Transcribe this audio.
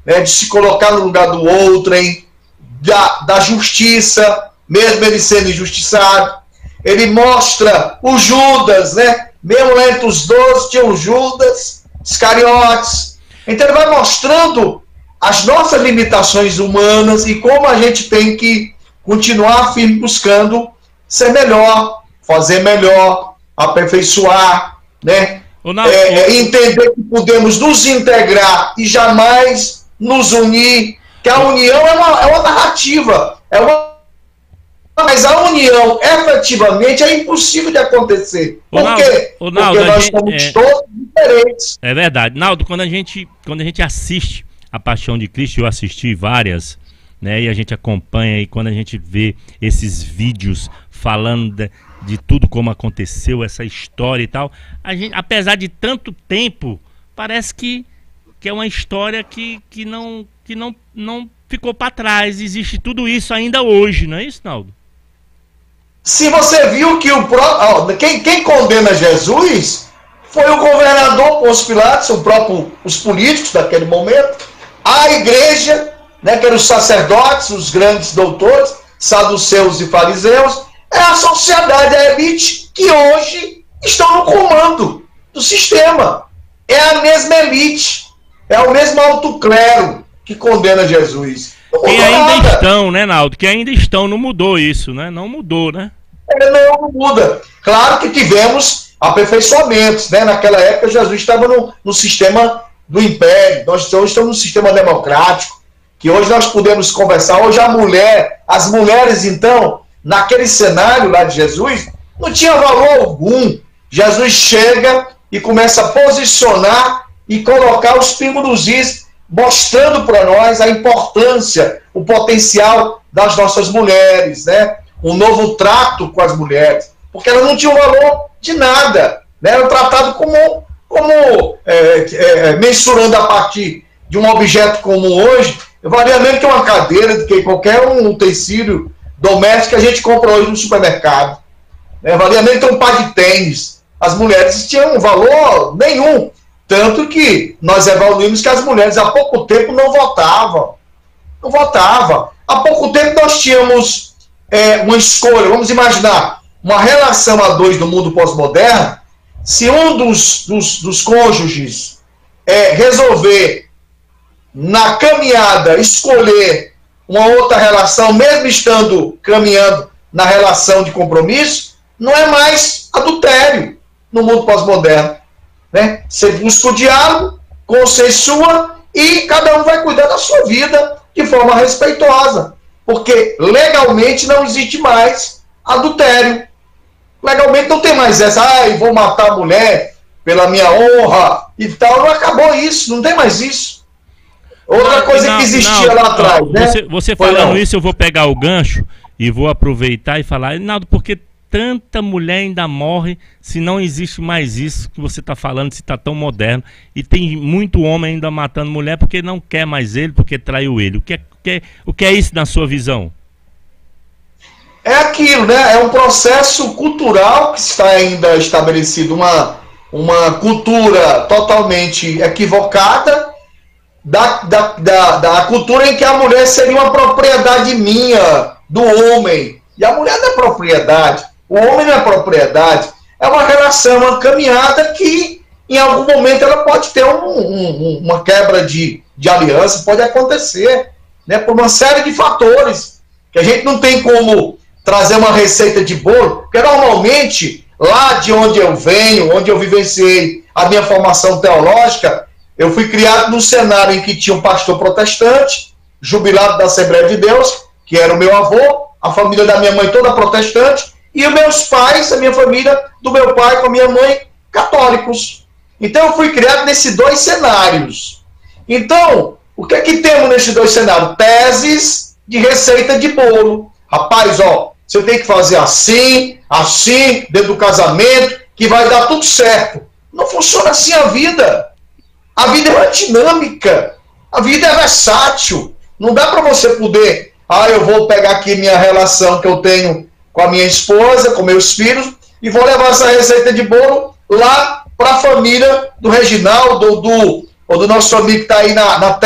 né, de se colocar no lugar do outrem, da justiça, mesmo ele sendo injustiçado. Ele mostra o Judas, né? Mesmo entre os 12 tinha o Judas Iscariotes. Então ele vai mostrando as nossas limitações humanas e como a gente tem que continuar firme buscando ser melhor, fazer melhor, aperfeiçoar, né? Entender que podemos nos integrar e jamais nos unir, que a união é uma narrativa, mas a união efetivamente é impossível de acontecer. Por quê? Porque nós somos todos diferentes. É verdade. Naldo, quando a gente assiste a Paixão de Cristo, eu assisti várias, né? E a gente acompanha, e quando a gente vê esses vídeos falando de tudo como aconteceu, essa história e tal, a gente, apesar de tanto tempo, parece que é uma história que não ficou para trás. Existe tudo isso ainda hoje, não é isso, Naldo? Se você viu que quem condena Jesus foi o governador Pôncio Pilatos, os políticos daquele momento, a igreja, né, que eram os sacerdotes, os grandes doutores, saduceus e fariseus, é a sociedade, a elite que hoje estão no comando do sistema. É a mesma elite, é o mesmo alto clero que condena Jesus. Que ainda estão, né, Naldo? Que ainda estão, não mudou isso, né? Não mudou, né? Não muda. Claro que tivemos aperfeiçoamentos, né? Naquela época Jesus estava no sistema do império, nós hoje estamos no sistema democrático, que hoje nós podemos conversar. Hoje as mulheres então, naquele cenário lá de Jesus, não tinha valor algum. Jesus chega e começa a posicionar e colocar os pingos nos is, mostrando para nós a importância, o potencial das nossas mulheres, né? Um novo trato com as mulheres, porque elas não tinham valor de nada, né? Eram tratadas como mensurando a partir de um objeto comum hoje, valia menos que uma cadeira, do que qualquer um utensílio doméstico que a gente compra hoje no supermercado, né? Valia menos que um par de tênis. As mulheres tinham um valor nenhum, tanto que nós evoluímos que as mulheres há pouco tempo não votavam. Há pouco tempo nós tínhamos uma escolha, vamos imaginar, uma relação a dois do mundo pós-moderno. Se um dos cônjuges resolver, na caminhada, escolher uma outra relação, mesmo estando caminhando na relação de compromisso, não é mais adultério no mundo pós-moderno, né? Você busca o diálogo, consensua e cada um vai cuidar da sua vida de forma respeitosa, porque legalmente não existe mais adultério. Legalmente não tem mais essa, vou matar a mulher pela minha honra e tal. Não acabou isso, não tem mais isso. Outra coisa que existia lá atrás, né? Você falando isso, eu vou pegar o gancho e vou aproveitar e falar, Naldo, porque tanta mulher ainda morre se não existe mais isso que você está falando, se está tão moderno, e tem muito homem ainda matando mulher porque não quer mais ele, porque traiu ele. O que é isso na sua visão? É aquilo, né? É um processo cultural que está ainda estabelecido, uma cultura totalmente equivocada da cultura em que a mulher seria uma propriedade minha, do homem. E a mulher não é propriedade, o homem não é propriedade. É uma relação, uma caminhada que em algum momento ela pode ter uma quebra de aliança, pode acontecer, né? Por uma série de fatores que a gente não tem como trazer uma receita de bolo, porque normalmente, lá de onde eu venho, onde eu vivenciei a minha formação teológica, eu fui criado num cenário em que tinha um pastor protestante, jubilado da Assembleia de Deus, que era o meu avô, a família da minha mãe toda protestante, e os meus pais, a minha família, do meu pai com a minha mãe, católicos. Então eu fui criado nesses dois cenários. Então, o que é que temos nesses dois cenários? Teses de receita de bolo. Rapaz, você tem que fazer assim, dentro do casamento, que vai dar tudo certo. Não funciona assim a vida. A vida é uma dinâmica. A vida é versátil. Não dá para você poder, eu vou pegar aqui minha relação que eu tenho com a minha esposa, com meus filhos, e vou levar essa receita de bolo lá para a família do Reginaldo ou do nosso amigo que está aí na